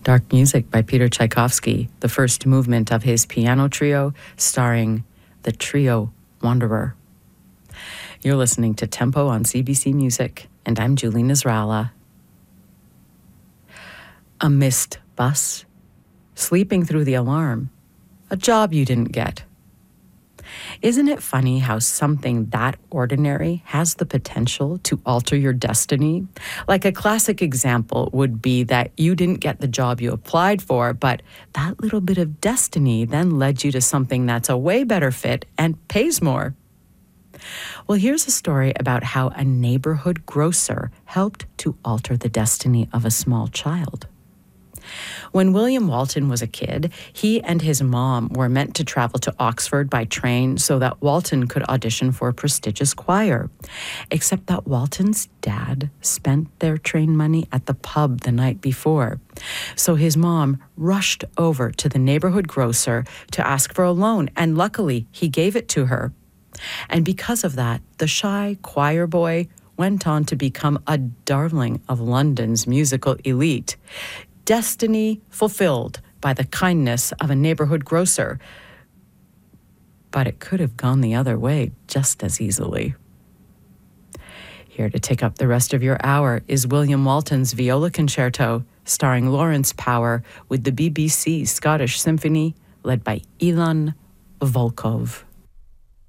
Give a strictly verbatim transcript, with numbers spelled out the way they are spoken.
Dark Music by Peter Tchaikovsky, the first movement of his piano trio starring the trio Wanderer. You're listening to Tempo on C B C Music, and I'm Julie Nasrallah. A missed bus, sleeping through the alarm, a job you didn't get. Isn't it funny how something that ordinary has the potential to alter your destiny? Like a classic example would be that you didn't get the job you applied for, but that little bit of destiny then led you to something that's a way better fit and pays more. Well, here's a story about how a neighborhood grocer helped to alter the destiny of a small child. When William Walton was a kid, he and his mom were meant to travel to Oxford by train so that Walton could audition for a prestigious choir. Except that Walton's dad spent their train money at the pub the night before. So his mom rushed over to the neighborhood grocer to ask for a loan, and luckily he gave it to her. And because of that, the shy choir boy went on to become a darling of London's musical elite. Destiny fulfilled by the kindness of a neighborhood grocer. But it could have gone the other way just as easily. Here to take up the rest of your hour is William Walton's Viola Concerto, starring Lawrence Power with the B B C Scottish Symphony, led by Ilan Volkov.